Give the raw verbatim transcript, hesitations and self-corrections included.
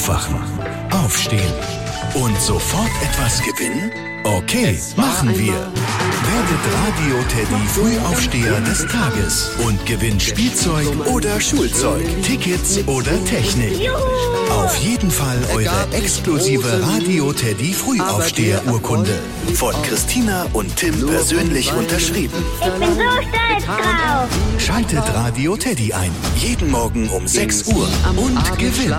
Aufwachen, aufstehen und sofort etwas gewinnen? Okay, machen wir. Werdet Radio Teddy Frühaufsteher des Tages und gewinnt Spielzeug oder Schulzeug, Tickets oder Technik. Auf jeden Fall eure exklusive Radio Teddy Frühaufsteher-Urkunde. Von Christina und Tim persönlich unterschrieben. Ich bin so stolz drauf. Schaltet Radio Teddy ein. Jeden Morgen um sechs Uhr und gewinnt.